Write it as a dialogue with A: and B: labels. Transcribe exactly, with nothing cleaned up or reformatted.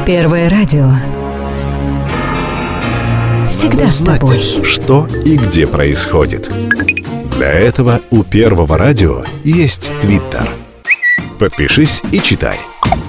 A: Первое радио. Всегда
B: Надо
A: с тобой.
B: знать, что и где происходит. Для этого у Первого радио есть Твиттер. Подпишись и читай.